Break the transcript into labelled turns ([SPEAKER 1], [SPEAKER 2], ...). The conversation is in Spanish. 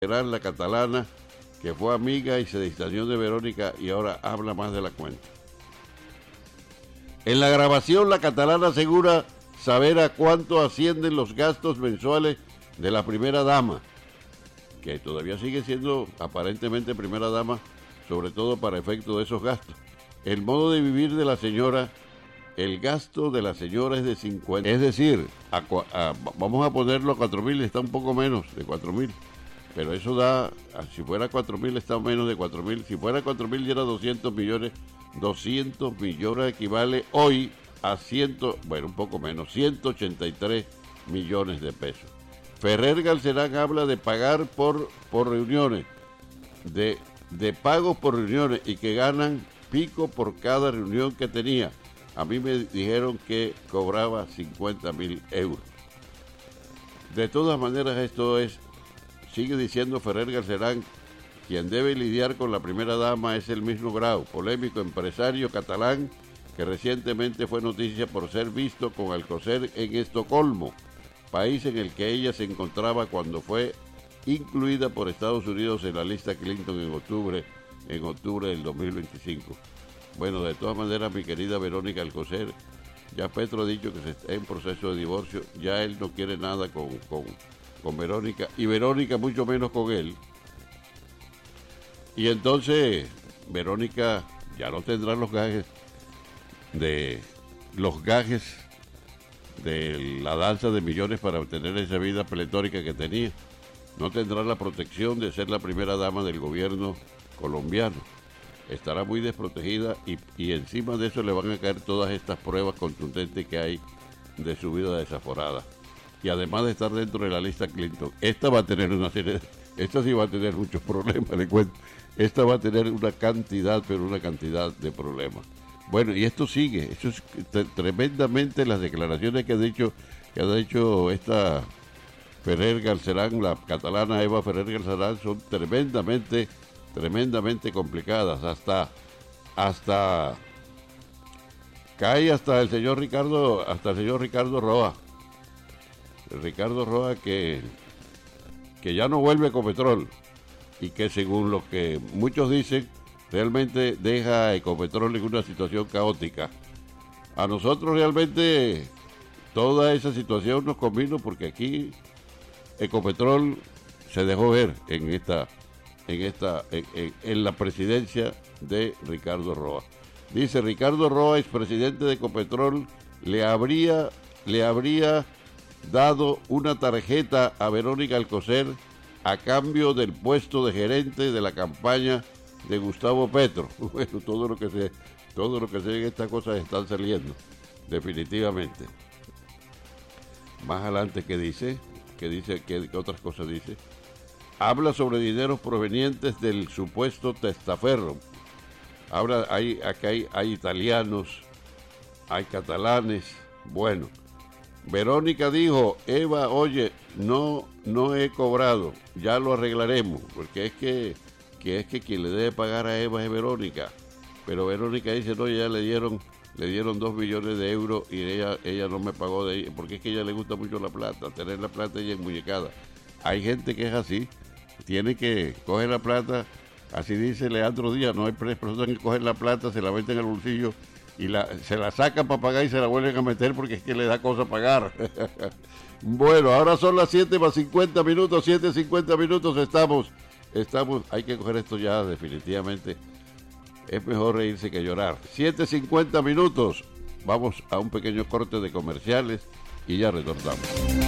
[SPEAKER 1] la catalana, que fue amiga y se distanció de Verónica y ahora habla más de la cuenta. En la grabación, la catalana asegura saber a cuánto ascienden los gastos mensuales de la primera dama, que todavía sigue siendo aparentemente primera dama, sobre todo para efecto de esos gastos. El modo de vivir de la señora, el gasto de la señora es de 50, es decir, vamos a ponerlo a 4.000, está un poco menos de 4.000, pero eso da, si fuera 4.000 está menos de 4.000, si fuera 4.000 ya era 200 millones, 200 millones equivale hoy a un poco menos, 183 millones de pesos. Ferrer Galcerán habla de pagar por reuniones, de pagos por reuniones y que ganan pico por cada reunión que tenía. A mí me dijeron que cobraba 50.000 euros. De todas maneras, sigue diciendo Ferrer Galcerán, quien debe lidiar con la primera dama es el mismo Grau, polémico empresario catalán que recientemente fue noticia por ser visto con Alcocer en Estocolmo, país en el que ella se encontraba cuando fue incluida por Estados Unidos en la lista Clinton en octubre del 2025. Bueno, de todas maneras, mi querida Verónica Alcocer, ya Petro ha dicho que está en proceso de divorcio, ya él no quiere nada con Verónica, y Verónica mucho menos con él. Y entonces, Verónica ya no tendrá los gajes de la danza de millones para obtener esa vida pletórica que tenía. No tendrá la protección de ser la primera dama del gobierno colombiano. Estará muy desprotegida y encima de eso le van a caer todas estas pruebas contundentes que hay de su vida desaforada. Y además de estar dentro de la lista Clinton, esta sí va a tener muchos problemas, le cuento. Esta va a tener una cantidad de problemas. Bueno, y esto sigue, eso es tremendamente las declaraciones que ha dicho esta Ferrer Galcerán, la catalana Eva Ferrer Galcerán, son tremendamente complicadas, hasta cae hasta el señor Ricardo Roa. Ricardo Roa que ya no vuelve a Ecopetrol y que según lo que muchos dicen, realmente deja a Ecopetrol en una situación caótica. A nosotros realmente toda esa situación nos convino porque aquí Ecopetrol se dejó ver en la presidencia de Ricardo Roa. Dice Ricardo Roa, expresidente de Ecopetrol, le habría dado una tarjeta a Verónica Alcocer a cambio del puesto de gerente de la campaña de Gustavo Petro. Bueno, todo lo que se en estas cosas están saliendo, definitivamente. Más adelante, ¿qué otras cosas dice? Habla sobre dineros provenientes del supuesto testaferro. Hay italianos, hay catalanes. Bueno, Verónica dijo, Eva, oye, no he cobrado, ya lo arreglaremos, porque es que quien le debe pagar a Eva es Verónica. Pero Verónica dice, no, ya le dieron 2 millones de euros y ella no me pagó de ella, porque es que a ella le gusta mucho la plata, tener la plata ella enmuñecada. Hay gente que es así, tiene que coger la plata, así dice Leandro Díaz, no hay personas que cogen la plata, se la meten en el bolsillo y se la sacan para pagar y se la vuelven a meter porque es que le da cosa pagar. Bueno, ahora son las 7:50 minutos, 7:50 minutos, estamos, hay que coger esto ya definitivamente, es mejor reírse que llorar. 7:50 minutos, vamos a un pequeño corte de comerciales y ya retornamos.